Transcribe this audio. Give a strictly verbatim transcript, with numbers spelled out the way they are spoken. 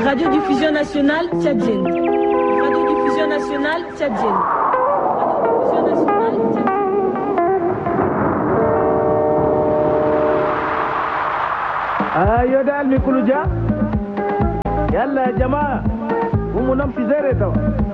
Radiodiffusion nationale tchadienne. Radiodiffusion nationale tchadienne. Radiodiffusion nationale tchadienne. ayo dal mi kuluja yalla jamaa umu nam fi zere taw